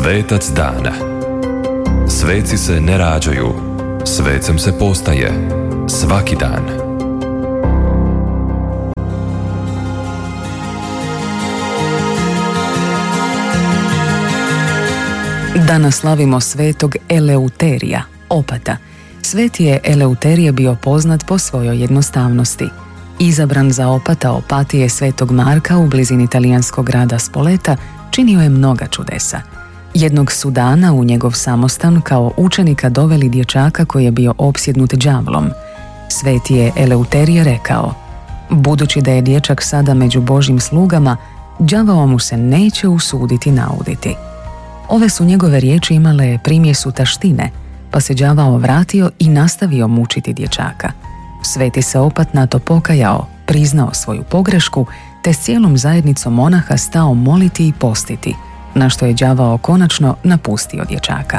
Svetac dana. Sveci se ne rađaju, svecem se postaje. Svaki dan. Danas slavimo svetog Eleuterija, opata. Sveti je Eleuterije bio poznat po svojoj jednostavnosti. Izabran za opata Opatije svetog Marka u blizini talijanskog grada Spoleta, činio je mnoga čudesa. Jednog su dana u njegov samostan kao učenika doveli dječaka koji je bio opsjednut đavlom. Sveti je Eleuterije rekao: budući da je dječak sada među Božjim slugama, đavao mu se neće usuditi nauditi. Ove su njegove riječi imale primjesu taštine, pa se đavao vratio i nastavio mučiti dječaka. Sveti se opat na to pokajao, priznao svoju pogrešku, te s cijelom zajednicom monaha stao moliti i postiti, na što je đavao konačno napustio dječaka.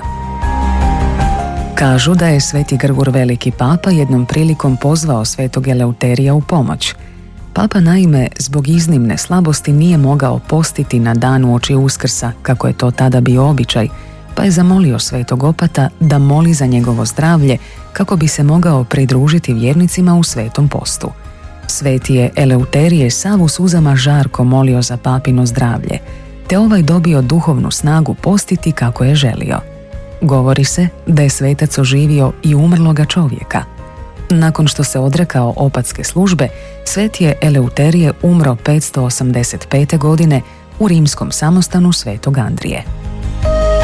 Kažu da je sveti Grgur Veliki Papa jednom prilikom pozvao svetog Eleuterija u pomoć. Papa naime zbog iznimne slabosti nije mogao postiti na dan uoči Uskrsa, kako je to tada bio običaj, pa je zamolio svetog opata da moli za njegovo zdravlje kako bi se mogao pridružiti vjernicima u svetom postu. Sveti je Eleuterije sav u suzama žarko molio za papino zdravlje, te ovaj dobio duhovnu snagu postiti kako je želio. Govori se da je svetac oživio i umrloga čovjeka. Nakon što se odrekao opatske službe, sveti je Eleuterije umro 585. godine u rimskom samostanu svetog Andrije.